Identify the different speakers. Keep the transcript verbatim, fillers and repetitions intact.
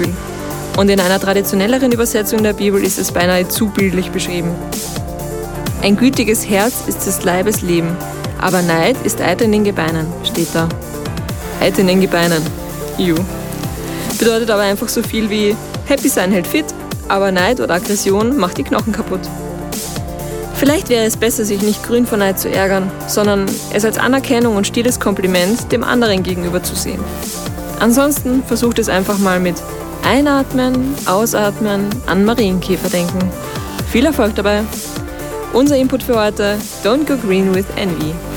Speaker 1: Mitgefühl. Und in einer traditionelleren Übersetzung der Bibel ist es beinahe zu bildlich beschrieben. Ein gütiges Herz ist des Leibes Leben, aber Neid ist Eiter in den Gebeinen, steht da. Eiter in den Gebeinen. Ju. Bedeutet aber einfach so viel wie happy sein hält fit, aber Neid oder Aggression macht die Knochen kaputt. Vielleicht wäre es besser, sich nicht grün vor Neid zu ärgern, sondern es als Anerkennung und stilles Kompliment dem anderen gegenüber zu sehen. Ansonsten versucht es einfach mal mit Einatmen, Ausatmen, an Marienkäfer denken. Viel Erfolg dabei! Unser Input für heute: Don't go green with envy.